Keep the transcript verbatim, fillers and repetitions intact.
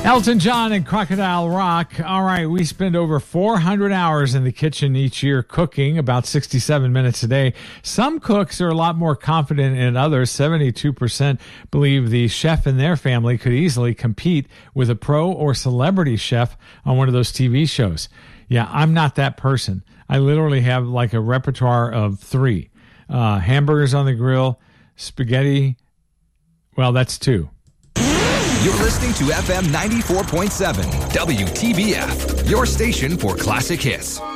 Elton John and Crocodile Rock. All right, we spend over four hundred hours in the kitchen each year cooking, about sixty-seven minutes a day. Some cooks are a lot more confident than others. seventy-two percent believe the chef in their family could easily compete with a pro or celebrity chef on one of those T V shows. Yeah, I'm not that person. I literally have like a repertoire of three. Uh, hamburgers on the grill, spaghetti. Well, that's two. You're listening to F M ninety-four point seven, W T B F, your station for classic hits.